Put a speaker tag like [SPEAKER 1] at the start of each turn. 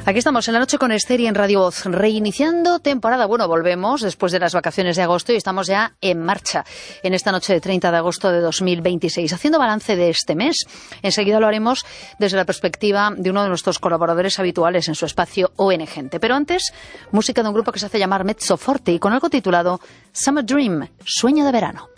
[SPEAKER 1] Aquí estamos en la noche con Esther y en Radio Voz, reiniciando temporada. Bueno, volvemos después de las vacaciones de agosto y estamos ya en marcha en esta noche de 30 de agosto de 2026, haciendo balance de este mes. Enseguida lo haremos desde la perspectiva de uno de nuestros colaboradores habituales en su espacio ON Gente. Pero antes, música de un grupo que se hace llamar Mezzo Forte y con algo titulado Summer Dream, Sueño de Verano.